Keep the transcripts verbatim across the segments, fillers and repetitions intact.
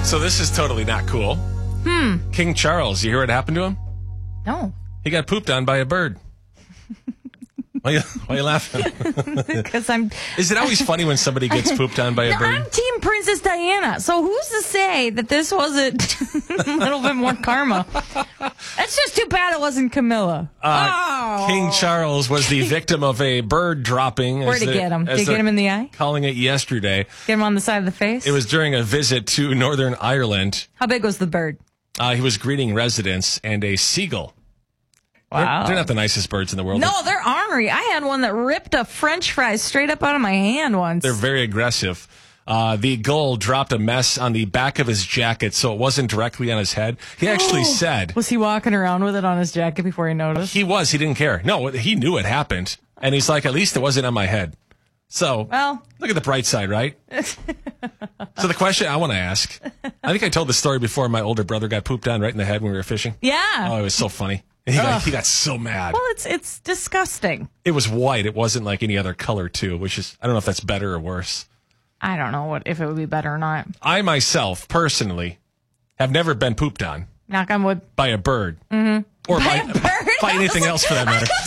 So this is totally not cool. Hmm. King Charles, you hear what happened to him? No. He got pooped on by a bird. Why are you, why are you laughing? Because I'm... Is it always funny when somebody gets pooped on by a No, bird? I'm Team Princess Diana. So who's to say that this wasn't a little bit more karma? That's just too bad it wasn't Camilla. Uh, oh. King Charles was the victim of a bird dropping. Where'd it get him? Did it get him in the eye? Calling it yesterday. Get him on the side of the face? It was during a visit to Northern Ireland. How big was the bird? Uh, he was greeting residents, and a seagull. Wow. They're, they're not the nicest birds in the world. No, they're ornery. I had one that ripped a French fry straight up out of my hand once. They're very aggressive. Uh, the gull dropped a mess on the back of his jacket, so it wasn't directly on his head. He actually said... Was he walking around with it on his jacket before he noticed? He was. He didn't care. No, he knew it happened. And he's like, at least it wasn't on my head. So, well, look at the bright side, right? So the question I want to ask, I think I told the story before my older brother got pooped on right in the head when we were fishing. Yeah. Oh, it was so funny. He got, he got so mad. Well, it's it's disgusting. It was white. It wasn't like any other color, too, which is, I don't know if that's better or worse. I don't know what if it would be better or not. I myself, personally, have never been pooped on. Knock on wood. By a bird. Mm-hmm. Or by, by, a bird? by anything else for that matter.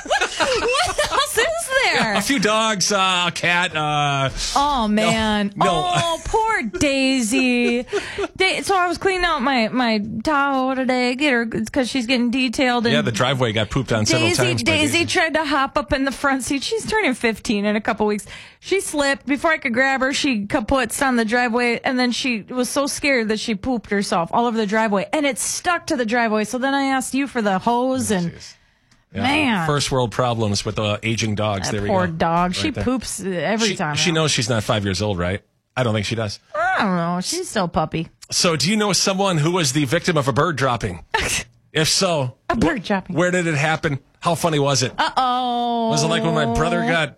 What else is there? A few dogs, uh, a cat. Uh, oh, man. No, no. Oh, poor Daisy. Da- so I was cleaning out my, my Tahoe today, get her because she's getting detailed. And yeah, the driveway got pooped on several Daisy, times. Daisy, Daisy tried to hop up in the front seat. She's turning fifteen in a couple weeks. She slipped. Before I could grab her, she kaputs on the driveway, and then she was so scared that she pooped herself all over the driveway, and it stuck to the driveway. So then I asked you for the hose, oh, and yeah, man, first world problems with uh, aging dogs. That there we poor go. dog. Right she there. poops every she, time. She now. knows she's not five years old, right? I don't think she does. I don't know. She's still a puppy. So, do you know someone who was the victim of a bird dropping? If so, a bird dropping. Where did it happen? How funny was it? Uh oh. Was it like when my brother got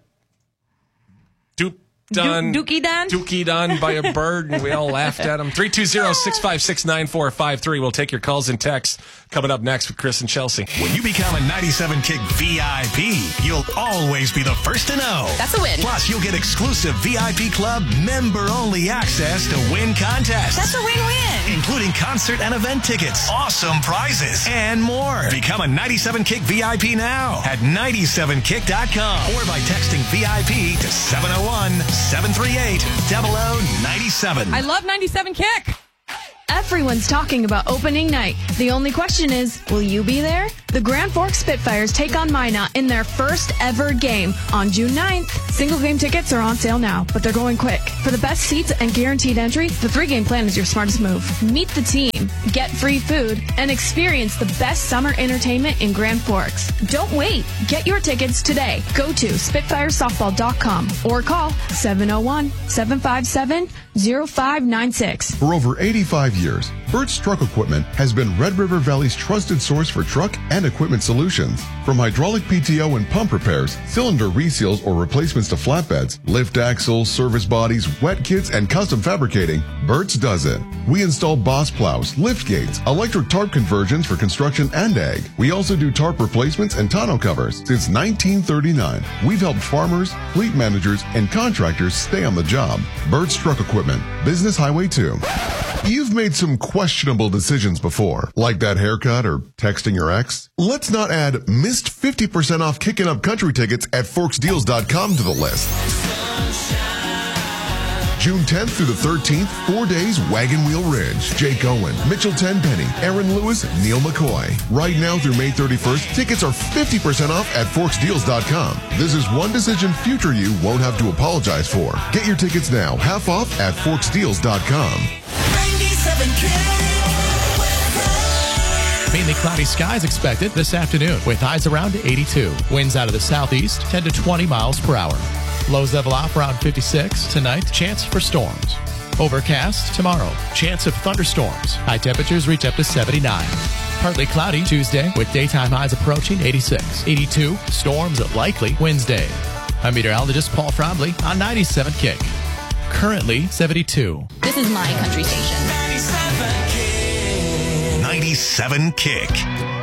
duped done, du- dookie done, dookie done by a bird, and we all laughed at him? three two zero, six five six, nine four five three. We'll take your calls and texts coming up next with Chris and Chelsea. When you become a ninety-seven Kick V I P, you'll always be the first to know. That's a win. Plus, you'll get exclusive V I P Club member-only access to win contests. That's a win-win. Including concert and event tickets, awesome prizes, and more. Become a ninety-seven Kick V I P now at ninety-seven kick dot com or by texting V I P to seven oh one, seven three eight, zero zero nine seven. I love ninety-seven Kick. Everyone's talking about opening night. The only question is, will you be there? The Grand Forks Spitfires take on Minot in their first ever game on June ninth. Single game tickets are on sale now, but they're going quick. For the best seats and guaranteed entry, the three-game plan is your smartest move. Meet the team, get free food, and experience the best summer entertainment in Grand Forks. Don't wait. Get your tickets today. Go to spitfire softball dot com or call seven oh one, seven five seven, oh five nine six. For over eighty-five years, Burt's Truck Equipment has been Red River Valley's trusted source for truck and equipment solutions. From hydraulic P T O and pump repairs, cylinder reseals or replacements to flatbeds, lift axles, service bodies, wet kits, and custom fabricating, Burt's does it. We install boss plows, lift gates, electric tarp conversions for construction and ag. We also do tarp replacements and tonneau covers. Since nineteen thirty-nine, we've helped farmers, fleet managers, and contractors stay on the job. Burt's Truck Equipment, Business Highway two. You've made some questionable decisions before, like that haircut or texting your ex. Let's not add missed fifty percent off Kickin' Up Country tickets at forks deals dot com to the list. June tenth through the thirteenth, four days, Wagon Wheel Ridge. Jake Owen, Mitchell Tenpenny, Aaron Lewis, Neil McCoy. Right now through May thirty-first, tickets are fifty percent off at forks deals dot com. This is one decision future you won't have to apologize for. Get your tickets now, half off at forks deals dot com. Mainly cloudy skies expected this afternoon with highs around eighty-two. Winds out of the southeast, ten to twenty miles per hour. Lows level off around fifty-six. Tonight, chance for storms. Overcast tomorrow. Chance of thunderstorms. High temperatures reach up to seventy-nine. Partly cloudy Tuesday with daytime highs approaching eighty-six. eighty-two. Storms likely Wednesday. I'm meteorologist Paul Fromley on ninety-seven Kick. Currently seventy-two. This is my country station. ninety-seven Kick.